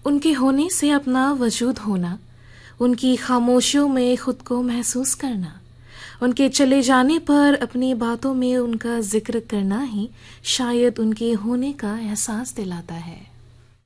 उनके होने से अपना वजूद होना, उनकी खामोशियों में खुद को महसूस करना, उनके चले जाने पर अपनी बातों में उनका जिक्र करना ही शायद उनके होने का एहसास दिलाता है।